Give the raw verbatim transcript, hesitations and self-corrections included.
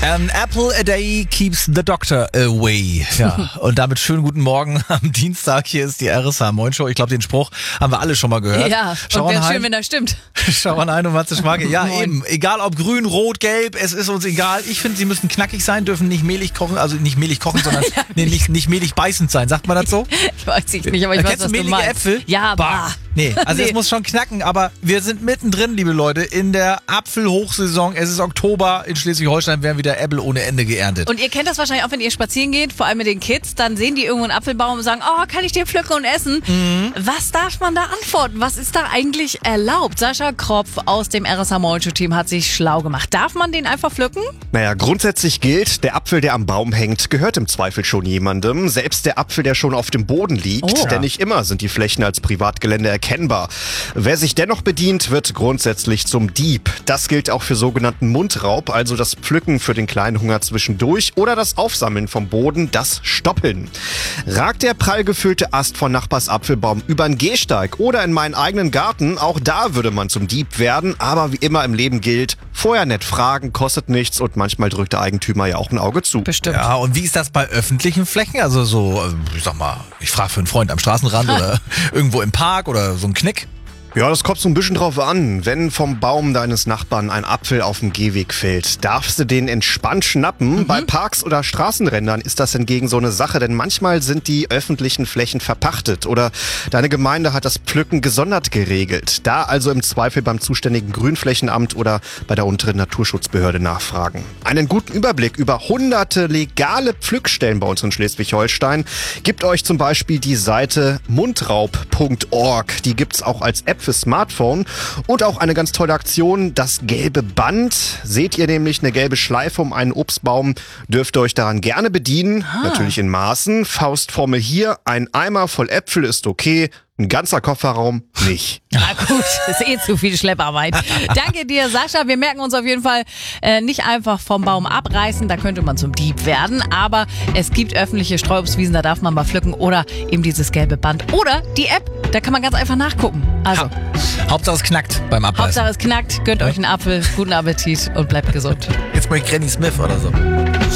An apple a day keeps the doctor away. Ja, und damit schönen guten Morgen am Dienstag. Hier ist die R S H Moin Show. Ich glaube, den Spruch haben wir alle schon mal gehört. Ja, und wäre schön, wenn das stimmt. Schau an ein und Matze Schmage. Ja, Moin. Eben. Egal ob grün, rot, gelb, es ist uns egal. Ich finde, sie müssen knackig sein, dürfen nicht mehlig kochen, also nicht mehlig kochen, sondern ja, nee, nicht, nicht mehlig beißend sein. Sagt man das so? Ich weiß nicht, aber ich weiß, was du meinst. Äpfel? Ja, bah. Nee, also nee. Es muss schon knacken, aber wir sind mittendrin, liebe Leute, in der Apfelhochsaison. Es ist Oktober, in Schleswig-Holstein werden wieder Äpfel ohne Ende geerntet. Und ihr kennt das wahrscheinlich auch, wenn ihr spazieren geht, vor allem mit den Kids, dann sehen die irgendwo einen Apfelbaum und sagen, oh, kann ich den pflücken und essen? Mhm. Was darf man da antworten? Was ist da eigentlich erlaubt? Sascha Kropf aus dem R S H Moin Show Team hat sich schlau gemacht. Darf man den einfach pflücken? Naja, grundsätzlich gilt, der Apfel, der am Baum hängt, gehört im Zweifel schon jemandem. Selbst der Apfel, der schon auf dem Boden liegt, oh. denn nicht immer sind die Flächen als Privatgelände erkennbar. Wer sich dennoch bedient, wird grundsätzlich zum Dieb. Das gilt auch für sogenannten Mundraub, also das Pflücken für den kleinen Hunger zwischendurch oder das Aufsammeln vom Boden, das Stoppeln. Ragt der prall gefüllte Ast von Nachbars Apfelbaum über einen Gehsteig oder in meinen eigenen Garten, auch da würde man zum Dieb werden, aber wie immer im Leben gilt, vorher nett fragen, kostet nichts und manchmal drückt der Eigentümer ja auch ein Auge zu. Bestimmt. Ja, und wie ist das bei öffentlichen Flächen? Also so, ich sag mal, ich frage für einen Freund am Straßenrand oder irgendwo im Park oder so ein Knick. Ja, das kommt so ein bisschen drauf an. Wenn vom Baum deines Nachbarn ein Apfel auf dem Gehweg fällt, darfst du den entspannt schnappen. Mhm. Bei Parks oder Straßenrändern ist das hingegen so eine Sache, denn manchmal sind die öffentlichen Flächen verpachtet oder deine Gemeinde hat das Pflücken gesondert geregelt. Da also im Zweifel beim zuständigen Grünflächenamt oder bei der unteren Naturschutzbehörde nachfragen. Einen guten Überblick über hunderte legale Pflückstellen bei uns in Schleswig-Holstein gibt euch zum Beispiel die Seite mundraub punkt org. Die gibt's auch als App für Smartphone und auch eine ganz tolle Aktion, das gelbe Band. Seht ihr nämlich eine gelbe Schleife um einen Obstbaum, dürft ihr euch daran gerne bedienen, ah. natürlich in Maßen. Faustformel hier, ein Eimer voll Äpfel ist okay, ein ganzer Kofferraum nicht. Na gut, ist eh zu viel Schlepparbeit. Danke dir, Sascha. Wir merken uns auf jeden Fall, äh, nicht einfach vom Baum abreißen, da könnte man zum Dieb werden. Aber es gibt öffentliche Streuobstwiesen, da darf man mal pflücken. Oder eben dieses gelbe Band. Oder die App, da kann man ganz einfach nachgucken. Also ha. Hauptsache es knackt beim Abreißen. Hauptsache es knackt, gönnt ja. euch einen Apfel, guten Appetit und bleibt gesund. Jetzt mal Granny Smith oder so.